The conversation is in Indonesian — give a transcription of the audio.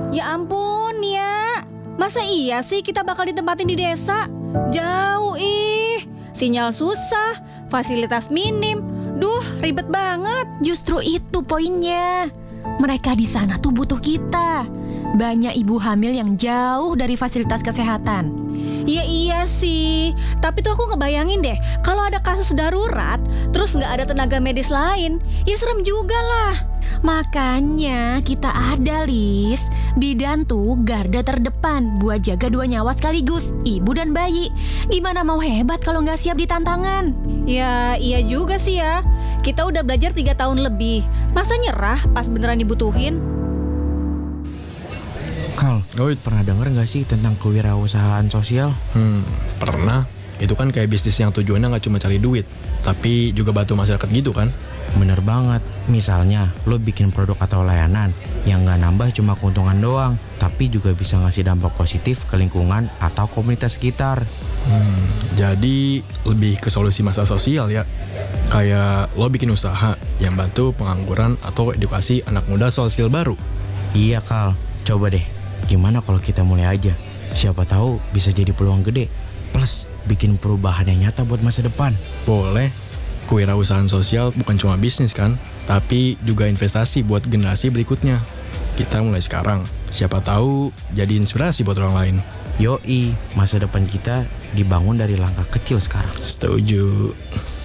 Ya ampun ya, masa iya sih kita bakal ditempatin di desa? Jauh sinyal susah, fasilitas minim. Duh, ribet banget. Justru itu poinnya. Mereka di sana tuh butuh kita. Banyak ibu hamil yang jauh dari fasilitas kesehatan. Ya iya sih, tapi tuh aku ngebayangin deh, kalau ada kasus darurat, terus nggak ada tenaga medis lain, ya serem juga lah. Makanya kita ada, Lis. Bidan tuh garda terdepan buat jaga 2 nyawa sekaligus, ibu dan bayi. Gimana mau hebat kalau nggak siap di tantangan? Ya iya juga sih ya, kita udah belajar 3 tahun lebih, masa nyerah pas beneran dibutuhin? Kal, pernah denger gak sih tentang kewirausahaan sosial? Pernah. Itu kan kayak bisnis yang tujuannya gak cuma cari duit, tapi juga bantu masyarakat gitu kan? Bener banget. Misalnya, lo bikin produk atau layanan yang gak nambah cuma keuntungan doang, tapi juga bisa ngasih dampak positif ke lingkungan atau komunitas sekitar. Jadi lebih ke solusi masalah sosial ya. Kayak lo bikin usaha yang bantu pengangguran atau edukasi anak muda soal skill baru. Iya Kal, coba deh. Gimana kalau kita mulai aja? Siapa tahu bisa jadi peluang gede. Plus, bikin perubahan yang nyata buat masa depan. Boleh. Kewirausahaan sosial bukan cuma bisnis kan, tapi juga investasi buat generasi berikutnya. Kita mulai sekarang. Siapa tahu jadi inspirasi buat orang lain. Yoi, masa depan kita dibangun dari langkah kecil sekarang. Setuju.